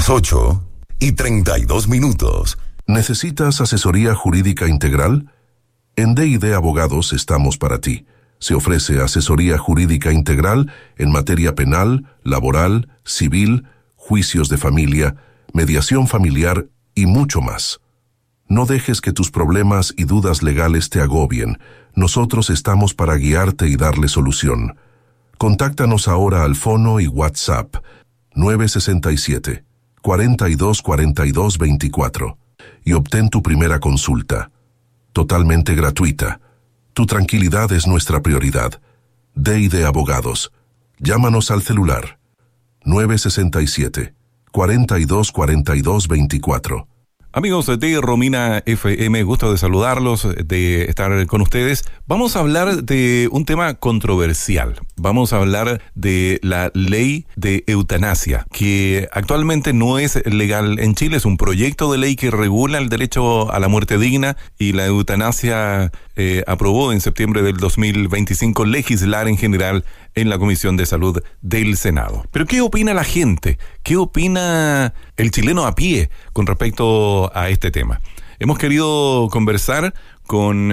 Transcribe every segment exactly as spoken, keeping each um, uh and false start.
las ocho y treinta y dos minutos. ¿Necesitas asesoría jurídica integral? En D y D Abogados estamos para ti. Se ofrece asesoría jurídica integral en materia penal, laboral, civil, juicios de familia, mediación familiar y mucho más. No dejes que tus problemas y dudas legales te agobien. Nosotros estamos para guiarte y darle solución. Contáctanos ahora al fono y WhatsApp nueve seis siete, cuatro dos cuatro dos dos cuatro y obtén tu primera consulta. Totalmente gratuita. Tu tranquilidad es nuestra prioridad. D y D Abogados. Llámanos al celular nueve seis siete, cuatro dos cuatro dos dos cuatro. Amigos de Romina F M, gusto de saludarlos, de estar con ustedes. Vamos a hablar de un tema controversial. Vamos a hablar de la ley de eutanasia, que actualmente no es legal en Chile. Es un proyecto de ley que regula el derecho a la muerte digna, y la eutanasia eh, aprobó en septiembre del dos mil veinticinco legislar en general en la Comisión de Salud del Senado. Pero ¿qué opina la gente? ¿Qué opina el chileno a pie con respecto a este tema? Hemos querido conversar con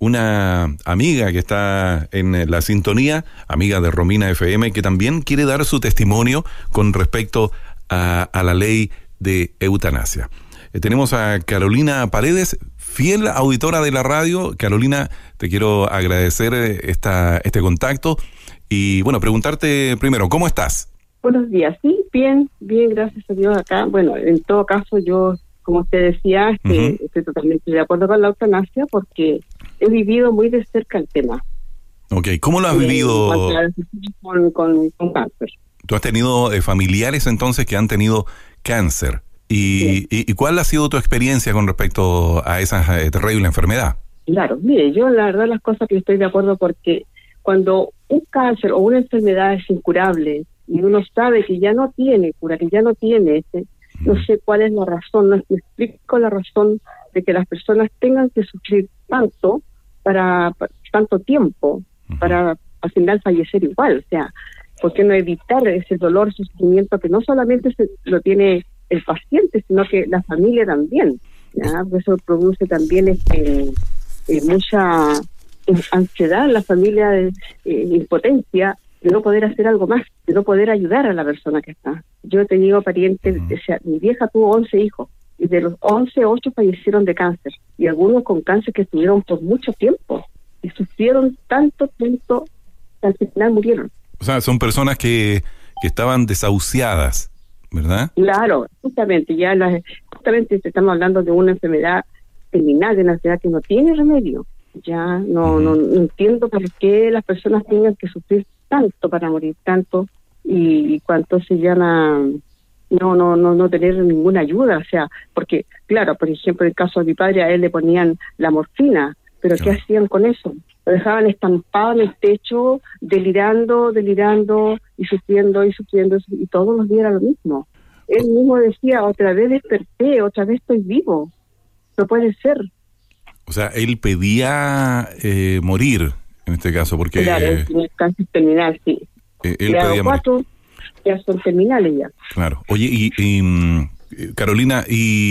una amiga que está en la sintonía, amiga de Romina F M, que también quiere dar su testimonio con respecto a, a la ley de eutanasia. Eh, tenemos a Carolina Paredes, fiel auditora de la radio. Carolina, te quiero agradecer esta, este contacto. Y bueno, preguntarte primero, ¿cómo estás? Buenos días, sí, bien, bien, gracias a Dios acá. Bueno, en todo caso yo, como usted decía, este, uh-huh. estoy totalmente de acuerdo con la eutanasia porque he vivido muy de cerca el tema. Ok, ¿cómo lo has eh, vivido? Con, con, con cáncer. ¿Tú has tenido eh, familiares entonces que han tenido cáncer? ¿Y, sí. y, y cuál ha sido tu experiencia con respecto a esa eh, terrible enfermedad? Claro, mire, yo la verdad las cosas que estoy de acuerdo porque cuando un cáncer o una enfermedad es incurable y uno sabe que ya no tiene cura, que ya no tiene, este, no sé cuál es la razón, no me explico la razón de que las personas tengan que sufrir tanto para, para tanto tiempo, para al final fallecer igual. O sea, ¿por qué no evitar ese dolor, ese sufrimiento que no solamente se, lo tiene el paciente, sino que la familia también? ¿Ya? Eso produce también este, eh, mucha ansiedad en la familia, de eh, impotencia de no poder hacer algo más, de no poder ayudar a la persona que está. Yo he tenido parientes, uh-huh. o sea, mi vieja tuvo once hijos y de los once, ocho fallecieron de cáncer y algunos con cáncer que estuvieron por mucho tiempo y sufrieron tanto, tanto que al final murieron. O sea, son personas que, que estaban desahuciadas, ¿verdad? Claro, justamente, ya las, justamente estamos hablando de una enfermedad terminal, de una enfermedad que no tiene remedio. Ya no, uh-huh. no, no entiendo por qué las personas tengan que sufrir tanto para morir tanto y, y cuánto se llama no no no no tener ninguna ayuda. O sea, porque claro, por ejemplo, en el caso de mi padre, a él le ponían la morfina, pero ¿qué uh-huh. hacían con eso? Lo dejaban estampado en el techo, delirando, delirando y sufriendo y sufriendo, y todos los días era lo mismo. Él mismo decía, otra vez desperté, otra vez estoy vivo. No puede ser. O sea, él pedía eh, morir, en este caso, porque... Claro, en el cáncer terminal, sí. Eh, él pedía cuatro, morir. Ya son terminales ya. Claro. Oye, y, y Carolina,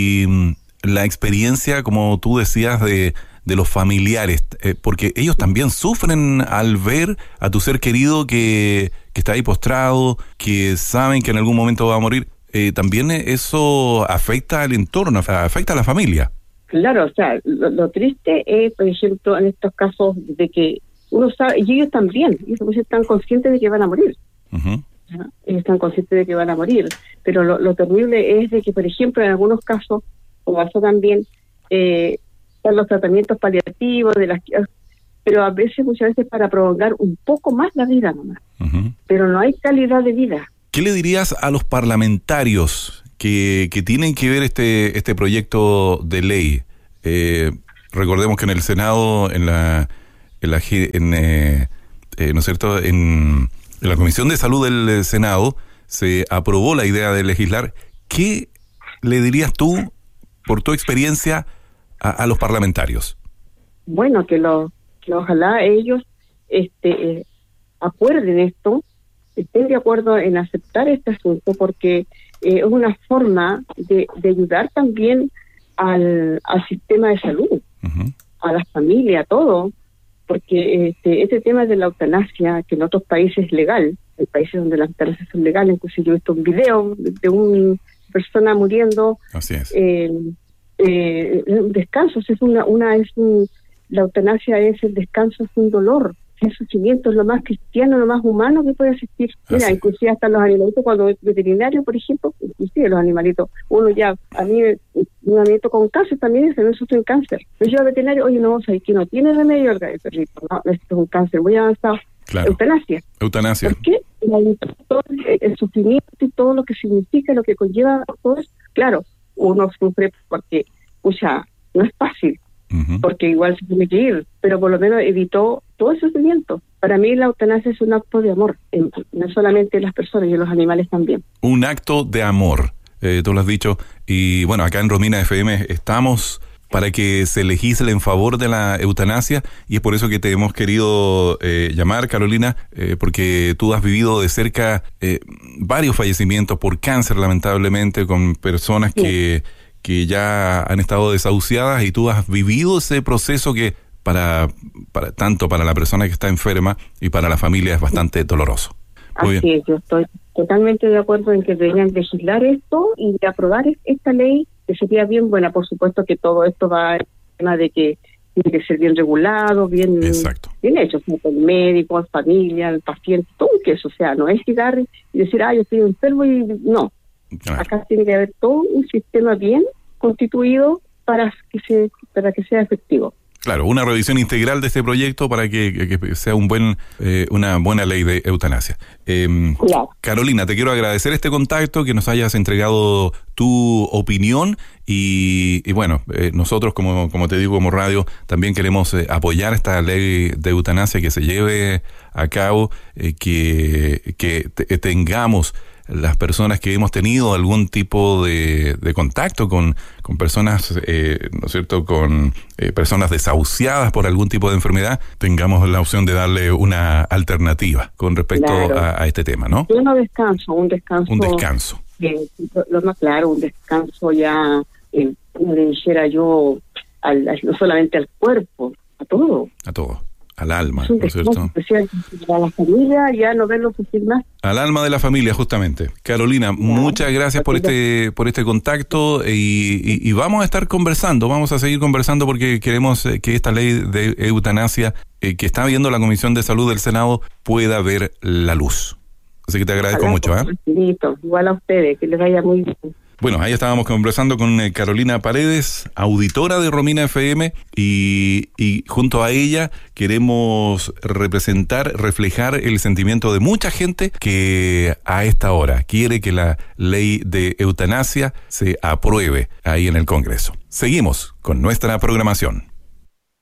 y la experiencia, como tú decías, de, de los familiares, eh, porque ellos también sufren al ver a tu ser querido que, que está ahí postrado, que saben que en algún momento va a morir. Eh, también eso afecta al entorno, afecta a la familia. Claro, o sea, lo, lo triste es, por ejemplo, en estos casos de que uno sabe, y ellos también, ellos están conscientes de que van a morir. Uh-huh. Ellos están conscientes de que van a morir. Pero lo, lo terrible es de que, por ejemplo, en algunos casos, como pasó también, eh, están los tratamientos paliativos, de las, pero a veces, muchas veces, para prolongar un poco más la vida nomás. Uh-huh. Pero no hay calidad de vida. ¿Qué le dirías a los parlamentarios que, que tienen que ver este este proyecto de ley? Eh, recordemos que en el Senado, en la, en, la, en eh, eh, ¿no es cierto?, en, en la Comisión de Salud del Senado se aprobó la idea de legislar. ¿Qué le dirías tú, por tu experiencia, a, a los parlamentarios? Bueno, que, lo, que ojalá ellos este, eh, acuerden esto, estén de acuerdo en aceptar este asunto, porque eh, es una forma de, de ayudar también al, al sistema de salud, uh-huh. a las familias, a todo, porque este, este tema de la eutanasia, que en otros países es legal, hay países donde las eutanasia son legales, incluso yo he visto un video de una persona muriendo. Así es. Eh, eh, descanso, es una, una es un, la eutanasia es el descanso sin dolor, sin sufrimiento, es lo más cristiano, lo más humano que puede existir. Mira, Así. Inclusive hasta los animalitos, cuando es veterinario, por ejemplo, inclusive los animalitos, uno ya, a mí, un animalito con cáncer también, se me sufre un cáncer. Yo llevo al veterinario, oye, no, o sea, que no tiene remedio el perrito, no, esto es un cáncer muy avanzado. Claro. Eutanasia. Eutanasia. ¿Por qué? Todo el sufrimiento y todo lo que significa, lo que conlleva todo eso. Claro, uno sufre porque, o sea, no es fácil, uh-huh. porque igual se tiene que ir, pero por lo menos evitó todo el sufrimiento. Para mí la eutanasia es un acto de amor, en, no solamente las personas, y los animales también. Un acto de amor, eh, tú lo has dicho, y bueno, acá en Romina F M estamos para que se legisle en favor de la eutanasia, y es por eso que te hemos querido eh, llamar, Carolina, eh, porque tú has vivido de cerca eh, varios fallecimientos por cáncer, lamentablemente, con personas sí. que, que ya han estado desahuciadas, y tú has vivido ese proceso que para, para tanto para la persona que está enferma y para la familia es bastante doloroso. Muy Así bien. es, yo estoy totalmente de acuerdo en que deberían legislar esto y de aprobar esta ley, que sería bien buena. Por supuesto que todo esto va en tema de que tiene que ser bien regulado, bien, Exacto. bien hecho, como el médico, la familia, el paciente, todo eso. O sea, no es llegar y decir, ah, yo estoy enfermo y no. Claro. Acá tiene que haber todo un sistema bien constituido para que se para que sea efectivo. Claro, una revisión integral de este proyecto para que, que sea un buen eh, una buena ley de eutanasia. Eh, claro. Carolina, te quiero agradecer este contacto, que nos hayas entregado tu opinión y, y bueno, eh, nosotros como como te digo como radio también queremos eh, apoyar esta ley de eutanasia, que se lleve a cabo, eh, que, que te, tengamos las personas que hemos tenido algún tipo de, de contacto con, con personas, eh, ¿no es cierto?, con eh, personas desahuciadas por algún tipo de enfermedad, tengamos la opción de darle una alternativa con respecto claro. a, a este tema, ¿no? Yo no descanso, un descanso. Un descanso. Eh, lo, lo más claro, un descanso ya, eh, como le dijera yo, al, al, no solamente al cuerpo, a todo. A todo. Al alma, ¿no es cierto? A la familia, ya no verlo sufrir más. Al alma de la familia, justamente. Carolina, ya, muchas gracias por este por este contacto y, y, y vamos a estar conversando, vamos a seguir conversando porque queremos que esta ley de eutanasia eh, que está viendo la Comisión de Salud del Senado pueda ver la luz. Así que te agradezco Ojalá, mucho. ¿eh? Igual a ustedes, que les vaya muy bien. Bueno, ahí estábamos conversando con eh, Carolina Paredes, auditora de Romina F M, y, y junto a ella queremos representar, reflejar el sentimiento de mucha gente que a esta hora quiere que la ley de eutanasia se apruebe ahí en el Congreso. Seguimos con nuestra programación.